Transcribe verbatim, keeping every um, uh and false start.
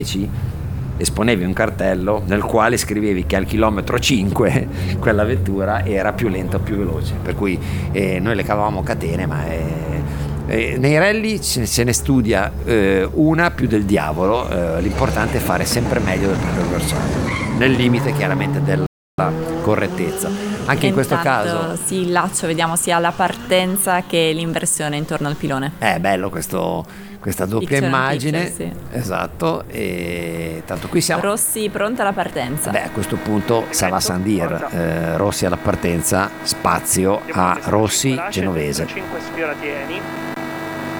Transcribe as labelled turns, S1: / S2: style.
S1: esponevi un cartello nel quale scrivevi che al chilometro cinque quella vettura era più lenta o più veloce, per cui eh, noi le cavavamo catene, ma eh, eh, nei rally se, se ne studia eh, una più del diavolo. Eh, l'importante è fare sempre meglio del proprio avversario, nel limite chiaramente della correttezza. Anche
S2: e
S1: in questo
S2: intanto,
S1: caso
S2: sì, il laccio vediamo sia la partenza che l'inversione intorno al pilone.
S1: è bello questo, questa doppia
S2: Picture in
S1: immagine,
S2: picture, sì.
S1: Esatto. E tanto qui siamo
S2: Rossi pronta alla partenza.
S1: beh, a questo punto Sava Sandir, eh, Rossi alla partenza, spazio a Rossi Genovese.
S3: cinque sfioratieni.